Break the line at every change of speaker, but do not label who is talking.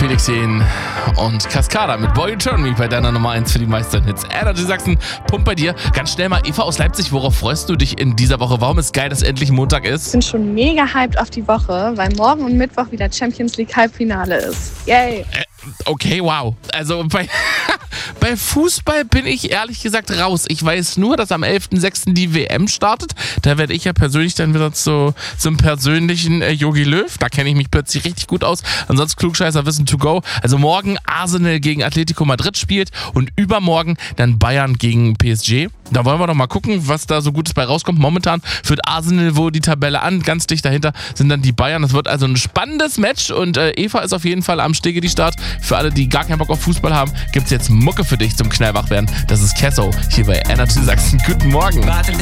Felix Jähn und Cascada mit Boy You Turn Me bei deiner Nummer 1 für die meisten Hits. Energy Sachsen, Pump bei dir. Ganz schnell mal, Eva aus Leipzig, worauf freust du dich in dieser Woche? Warum ist geil, dass endlich Montag ist?
Ich bin schon mega hyped auf die Woche, weil morgen und Mittwoch wieder Champions League Halbfinale ist. Yay!
Okay, wow. Also bei Fußball bin ich ehrlich gesagt raus. Ich weiß nur, dass am 11.06. die WM startet. Da werde ich ja persönlich dann wieder zum persönlichen Jogi Löw. Da kenne ich mich plötzlich richtig gut aus. Ansonsten Klugscheißer Wissen to go. Also morgen Arsenal gegen Atletico Madrid spielt und übermorgen dann Bayern gegen PSG. Da wollen wir doch mal gucken, was da so Gutes bei rauskommt. Momentan führt Arsenal wohl die Tabelle an. Ganz dicht dahinter sind dann die Bayern. Das wird also ein spannendes Match und Eva ist auf jeden Fall am Stegi-Start. Für alle, die gar keinen Bock auf Fußball haben, gibt es jetzt Mucke für dich zum Knallwach werden. Das ist Kesso hier bei Energy Sachsen. Guten Morgen.